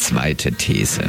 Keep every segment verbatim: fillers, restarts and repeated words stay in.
Zweite These.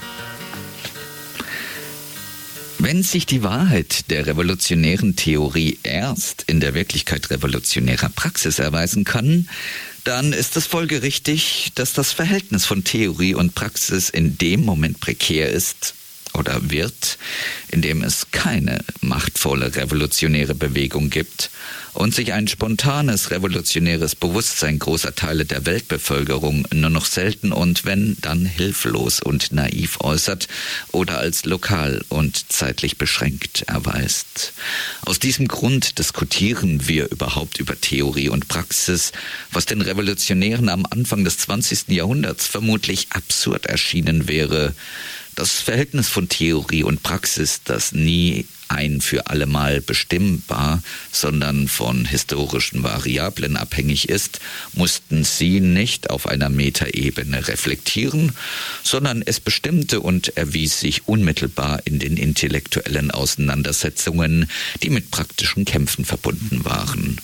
Wenn sich die Wahrheit der revolutionären Theorie erst in der Wirklichkeit revolutionärer Praxis erweisen kann, dann ist es folgerichtig, dass das Verhältnis von Theorie und Praxis in dem Moment prekär ist oder wird, in dem es keine machtvolle revolutionäre Bewegung gibt und sich ein spontanes revolutionäres Bewusstsein großer Teile der Weltbevölkerung nur noch selten und wenn, dann hilflos und naiv äußert oder als lokal und zeitlich beschränkt erweist. Aus diesem Grund diskutieren wir überhaupt über Theorie und Praxis, was den Revolutionären am Anfang des zwanzigsten Jahrhunderts vermutlich absurd erschienen wäre. Das Verhältnis von Theorie und Praxis, das nie ein für allemal bestimmbar, sondern von historischen Variablen abhängig ist, mussten sie nicht auf einer Metaebene reflektieren, sondern es bestimmte und erwies sich unmittelbar in den intellektuellen Auseinandersetzungen, die mit praktischen Kämpfen verbunden waren.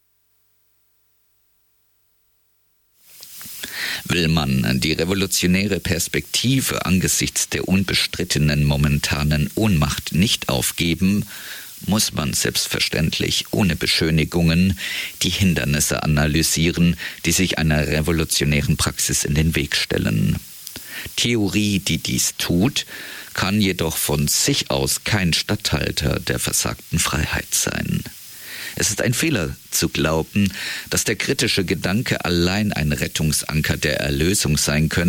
Will man die revolutionäre Perspektive angesichts der unbestrittenen momentanen Ohnmacht nicht aufgeben, muss man selbstverständlich ohne Beschönigungen die Hindernisse analysieren, die sich einer revolutionären Praxis in den Weg stellen. Theorie, die dies tut, kann jedoch von sich aus kein Statthalter der versagten Freiheit sein. Es ist ein Fehler zu glauben, dass der kritische Gedanke allein ein Rettungsanker der Erlösung sein könne,